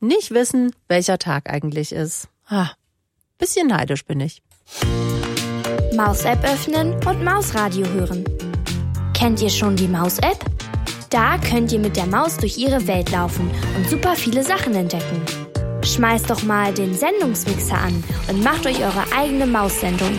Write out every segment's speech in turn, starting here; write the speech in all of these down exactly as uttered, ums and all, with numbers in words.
nicht wissen, welcher Tag eigentlich ist. Ah, bisschen neidisch bin ich. Maus-App öffnen und Mausradio hören. Kennt ihr schon die Maus-App? Da könnt ihr mit der Maus durch ihre Welt laufen und super viele Sachen entdecken. Schmeißt doch mal den Sendungsmixer an und macht euch eure eigene Maussendung.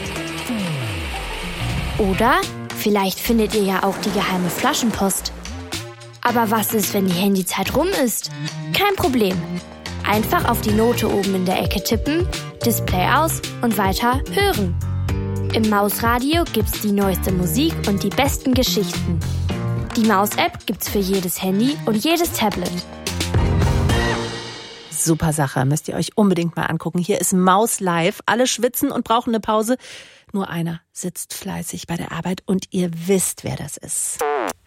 Oder vielleicht findet ihr ja auch die geheime Flaschenpost. Aber was ist, wenn die Handyzeit rum ist? Kein Problem. Einfach auf die Note oben in der Ecke tippen, Display aus und weiter hören. Im Mausradio gibt's die neueste Musik und die besten Geschichten. Die Maus-App gibt's für jedes Handy und jedes Tablet. Super Sache, müsst ihr euch unbedingt mal angucken. Hier ist Maus live. Alle schwitzen und brauchen eine Pause. Nur einer sitzt fleißig bei der Arbeit und ihr wisst, wer das ist.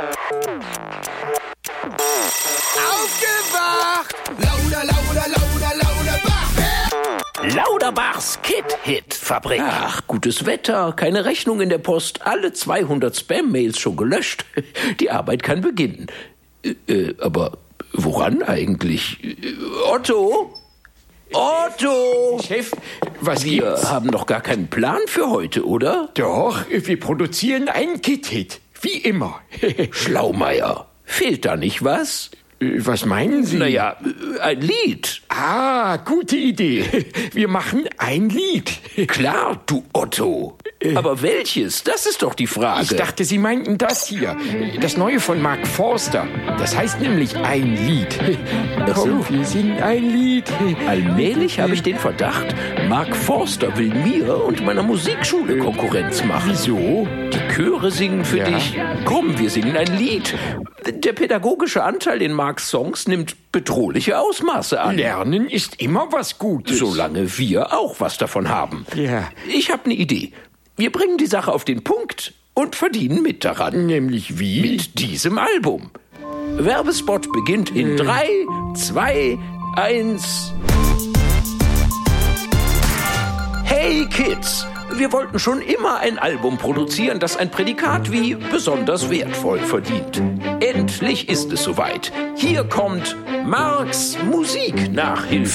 Aufgewacht! Lauter, lauter, lauter, Lauterbach! Lauterbachs Kid-Hit-Fabrik. Ach, gutes Wetter, keine Rechnung in der Post, alle zweihundert Spam-Mails schon gelöscht. Die Arbeit kann beginnen. Äh, aber woran eigentlich? Otto? Otto! Chef, was Wir gibt's? haben noch gar keinen Plan für heute, oder? Doch, wir produzieren einen Kid-Hit. Wie immer. Schlaumeier, fehlt da nicht was? Was meinen Sie? Naja, ein Lied. Ah, gute Idee. Wir machen ein Lied. Klar, du Otto. Aber welches? Das ist doch die Frage. Ich dachte, Sie meinten das hier. Das neue von Mark Forster. Das heißt nämlich ein Lied. Komm, wir singen ein Lied. Allmählich habe ich den Verdacht, Mark Forster will mir und meiner Musikschule Konkurrenz machen. Wieso? Die Chöre singen für Ja. dich. Komm, wir singen ein Lied. Der pädagogische Anteil in Marks Songs nimmt bedrohliche Ausmaße an. Lernen ist immer was Gutes. Solange wir auch was davon haben. Ja. Ich habe eine Idee. Wir bringen die Sache auf den Punkt und verdienen mit daran. Nämlich wie? Mit diesem Album. Werbespot beginnt in drei, zwei, eins. Hey Kids! Wir wollten schon immer ein Album produzieren, das ein Prädikat wie besonders wertvoll verdient. Endlich ist es soweit. Hier kommt Marks Musiknachhilfe.